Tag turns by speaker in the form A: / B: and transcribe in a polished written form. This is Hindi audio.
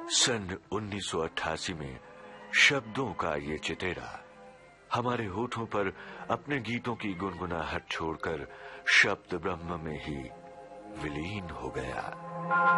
A: सन 1988 में शब्दों का ये चितेरा हमारे होठों पर अपने गीतों की गुनगुनाहट छोड़कर शब्द ब्रह्म में ही विलीन हो गया।